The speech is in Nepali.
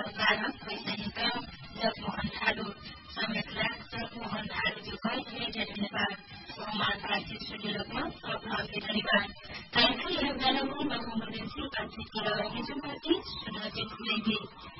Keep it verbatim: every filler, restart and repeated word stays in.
बालक वैज्ञानिक जगमोहन थारू समेतला जगमोहन थारू कहिले धन्यवाद हमारे बातचीत सुनियोगमा सहभागी धन्यवाद कार्यक्रम योगदान में बहुमूल्य बातचीत की हिजो माथि सुनते हुए